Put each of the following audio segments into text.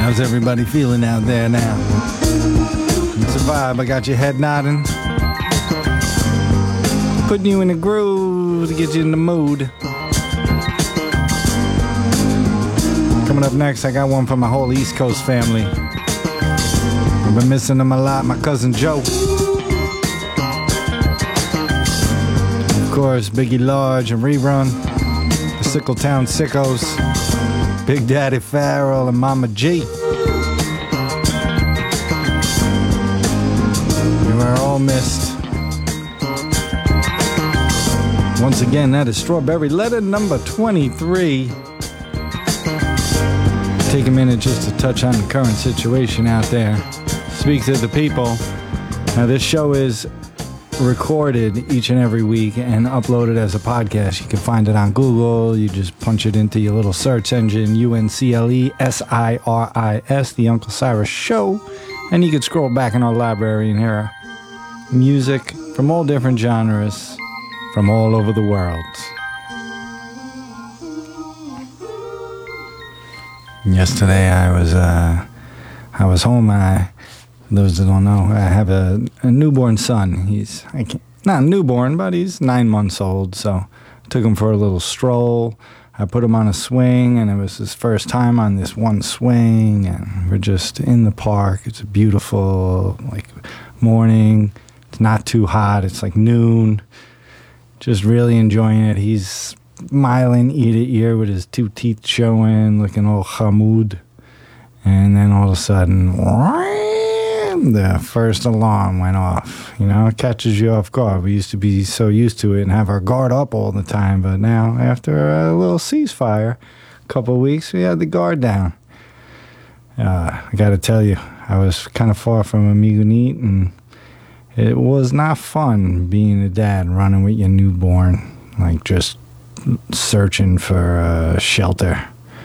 How's everybody feeling out there now? It's a vibe. I got your head nodding. Putting you in the groove to get you in the mood. Coming up next, I got one for my whole East Coast family. I've been missing them a lot. My cousin Joe. Of course, Biggie Large and Rerun. The Sickletown Sickos. Big Daddy Farrell and Mama G. You are all missed. Once again, that is Strawberry Letter number 23. Take a minute just to touch on the current situation out there. Speak to the people. Now, this show is recorded each and every week and uploaded as a podcast. You can find it on Google. You just punch it into your little search engine, UNCLESIRIS, The Uncle Cyrus Show, and you can scroll back in our library and hear music from all different genres from all over the world. Yesterday I was home. Those that don't know, I have a newborn son. He's not newborn, but he's 9 months old. So I took him for a little stroll. I put him on a swing, and it was his first time on this one swing. And we're just in the park. It's a beautiful morning. It's not too hot. It's like noon. Just really enjoying it. He's smiling ear to ear with his 2 teeth showing, looking all Hamoud. And then all of a sudden, the first alarm went off. You know, it catches you off guard. We used to be so used to it and have our guard up all the time. But now, after a little ceasefire, a couple of weeks, we had the guard down. I got to tell you, I was kind of far from Amigo Neat, and it was not fun being a dad running with your newborn, just searching for shelter.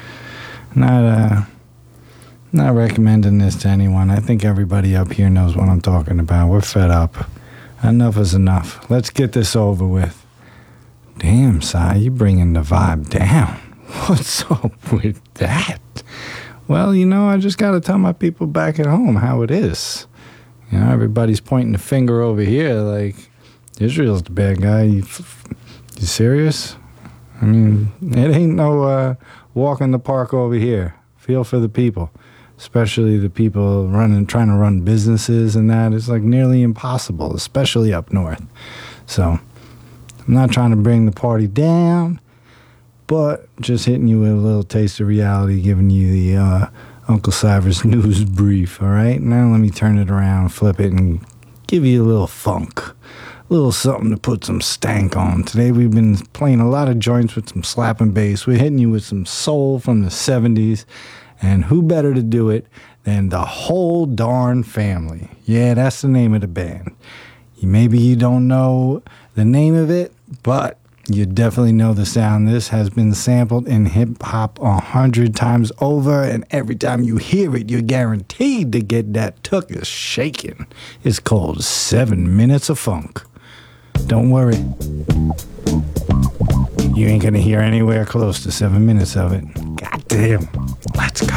Not recommending this to anyone. I think everybody up here knows what I'm talking about. We're fed up. Enough is enough. Let's get this over with. Damn, Si, you bringing the vibe down. What's up with that? Well, I just got to tell my people back at home how it is. Everybody's pointing the finger over here like Israel's the bad guy. You serious? I mean, it ain't no walk in the park over here. Feel for the people. Especially the people trying to run businesses and that. It's nearly impossible, especially up north. So, I'm not trying to bring the party down, but just hitting you with a little taste of reality, giving you the Uncle Cyrus news brief, all right? Now let me turn it around, flip it, and give you a little funk. A little something to put some stank on. Today we've been playing a lot of joints with some slapping bass. We're hitting you with some soul from the 70s. And who better to do it than the whole darn family? Yeah, that's the name of the band. Maybe you don't know the name of it, but you definitely know the sound. This has been sampled in hip-hop 100 times over, and every time you hear it, you're guaranteed to get that tuchus shaking. It's called 7 Minutes of Funk. Don't worry. You ain't gonna hear anywhere close to 7 minutes of it. Goddamn. Let's go.